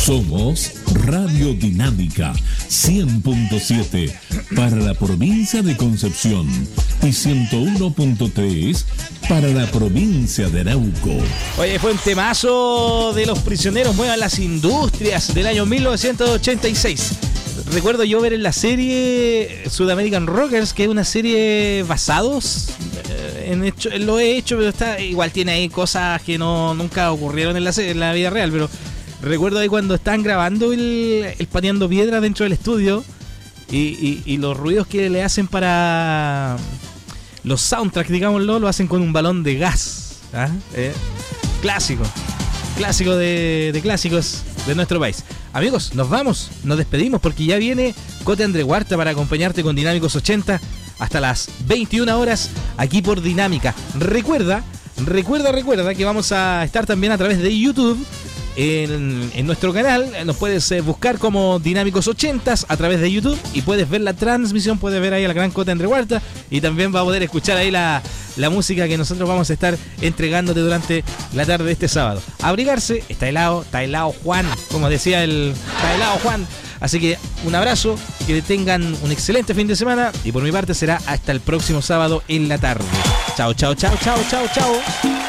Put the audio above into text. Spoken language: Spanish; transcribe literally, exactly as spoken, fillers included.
Somos Radio Dinámica cien punto siete para la provincia de Concepción y ciento uno punto tres para la provincia de Arauco. Oye, fue un temazo de Los Prisioneros Muevan las Industrias del año mil novecientos ochenta y seis. Recuerdo yo ver en la serie South American Rockers, que es una serie basados en hecho, lo he hecho, pero está igual tiene ahí cosas que no nunca ocurrieron en la, en la vida real, pero recuerdo ahí cuando están grabando el, el pateando piedra dentro del estudio y, y, y los ruidos que le hacen para los soundtracks, digámoslo, lo hacen con un balón de gas. ¿Ah? Eh, clásico, clásico de, de clásicos de nuestro país. Amigos, nos vamos, nos despedimos porque ya viene Cote André Huarta para acompañarte con Dinámicos ochenta hasta las veintiuna horas aquí por Dinámica. Recuerda, recuerda, recuerda que vamos a estar también a través de YouTube. En, en nuestro canal nos puedes eh, buscar como Dinámicos ochenta a través de YouTube y puedes ver la transmisión, puedes ver ahí a la gran Cote André Huarta y también va a poder escuchar ahí la, la música que nosotros vamos a estar entregándote durante la tarde de este sábado. Abrigarse, está helado, está helado Juan, como decía el, está helado Juan. Así que un abrazo, que tengan un excelente fin de semana y por mi parte será hasta el próximo sábado en la tarde. Chao, chao, chao, chao, chao, chao.